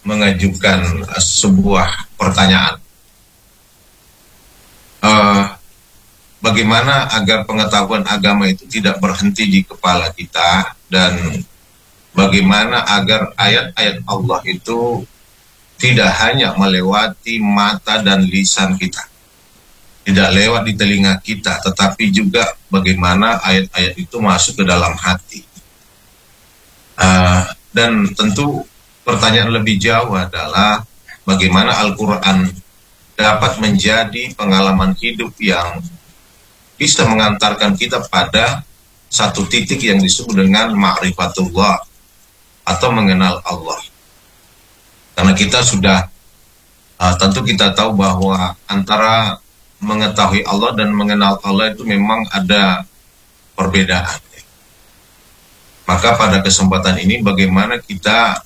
mengajukan sebuah pertanyaan. Bagaimana agar pengetahuan agama itu tidak berhenti di kepala kita, dan bagaimana agar ayat-ayat Allah itu tidak hanya melewati mata dan lisan kita, tidak lewat di telinga kita, tetapi juga bagaimana ayat-ayat itu masuk ke dalam hati. Dan tentu pertanyaan lebih jauh adalah bagaimana Al-Quran dapat menjadi pengalaman hidup yang bisa mengantarkan kita pada satu titik yang disebut dengan ma'rifatullah atau mengenal Allah. Karena kita sudah tentu kita tahu bahwa antara mengetahui Allah dan mengenal Allah itu memang ada perbedaan. Maka pada kesempatan ini bagaimana kita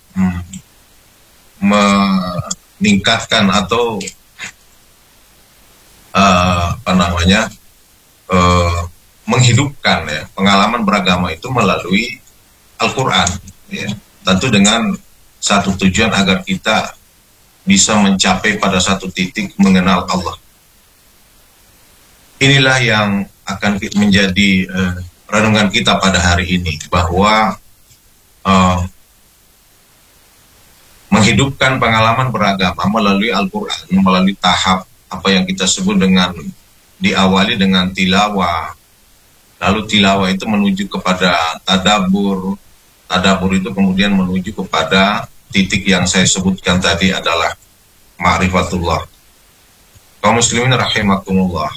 meningkatkan atau menghidupkan pengalaman beragama itu melalui Al-Quran, tentu dengan satu tujuan agar kita bisa mencapai pada satu titik mengenal Allah. Inilah yang akan menjadi renungan kita pada hari ini, bahwa menghidupkan pengalaman beragama melalui Al-Quran, melalui tahap apa yang kita sebut dengan diawali dengan tilawah, lalu tilawah itu menuju kepada tadabbur, tadabbur itu kemudian menuju kepada titik yang saya sebutkan tadi adalah ma'rifatullah. Kaum muslimin rahimakumullah,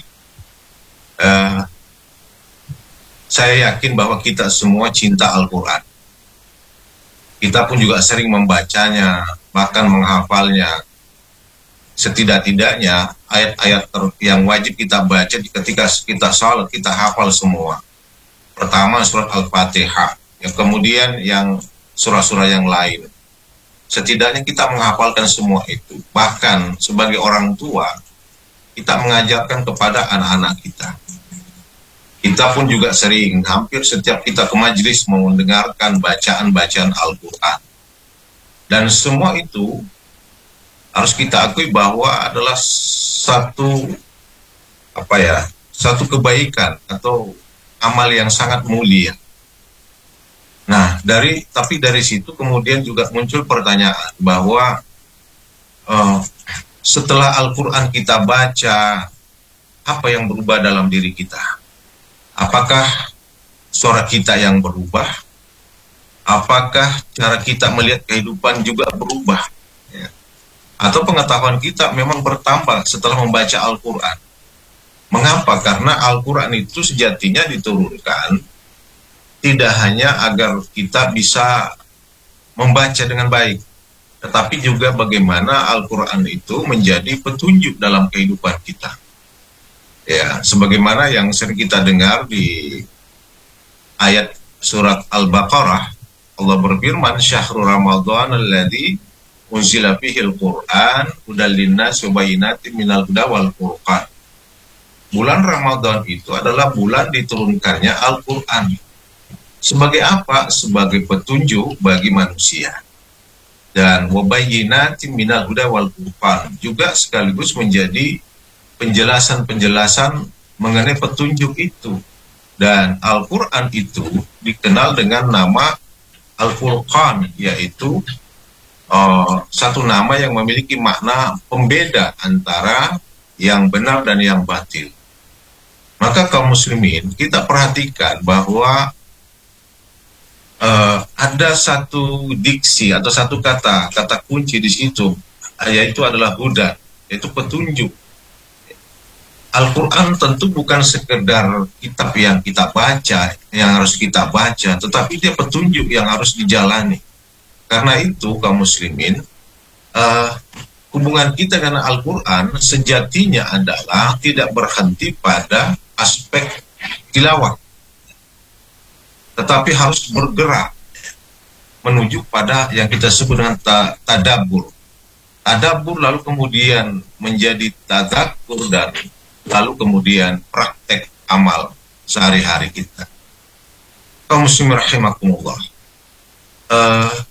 saya yakin bahwa kita semua cinta Al-Quran. Kita pun juga sering membacanya, bahkan menghafalnya. Setidak-tidaknya ayat-ayat yang wajib kita baca ketika kita salat, kita hafal semua. Pertama surat Al-Fatihah, yang kemudian yang surah-surah yang lain. Setidaknya kita menghafalkan semua itu. Bahkan sebagai orang tua, kita mengajarkan kepada anak-anak kita. Kita pun juga sering, hampir setiap kita ke majelis mau mendengarkan bacaan-bacaan Al-Quran. Dan semua itu harus kita akui bahwa adalah satu kebaikan atau amal yang sangat mulia. Nah, tapi dari situ kemudian juga muncul pertanyaan bahwa setelah Al-Quran kita baca, apa yang berubah dalam diri kita? Apakah suara kita yang berubah? Apakah cara kita melihat kehidupan juga berubah? Atau pengetahuan kita memang bertambah setelah membaca Al-Quran? Mengapa? Karena Al-Quran itu sejatinya diturunkan tidak hanya agar kita bisa membaca dengan baik, tetapi juga bagaimana Al-Quran itu menjadi petunjuk dalam kehidupan kita. Ya, sebagaimana yang sering kita dengar di ayat surat Al-Baqarah, Allah berfirman, "Syahrul Ramadhan alladzi unzila fihil Qur'an hudal linnas wa bayyinatin minal huda wal furqan." Bulan Ramadan itu adalah bulan diturunkannya Al-Quran. Sebagai apa? Sebagai petunjuk bagi manusia. Dan wa bayyinatin minal huda wal furqan juga sekaligus menjadi penjelasan-penjelasan mengenai petunjuk itu. Dan Al-Quran itu dikenal dengan nama Al-Furqan, yaitu satu nama yang memiliki makna pembeda antara yang benar dan yang batil. Maka kaum muslimin, kita perhatikan bahwa ada satu diksi atau satu kata kunci di situ, yaitu adalah huda, yaitu petunjuk. Al-Quran tentu bukan sekedar kitab yang kita baca, yang harus kita baca, tetapi dia petunjuk yang harus dijalani. Karena itu, kaum muslimin, hubungan kita dengan Al-Quran sejatinya adalah tidak berhenti pada aspek tilawah, tetapi harus bergerak menuju pada yang kita sebut dengan tadabbur. Tadabbur lalu kemudian menjadi tadzakur, dan lalu kemudian praktek amal sehari-hari kita. Kaum muslimin rahimakumullah,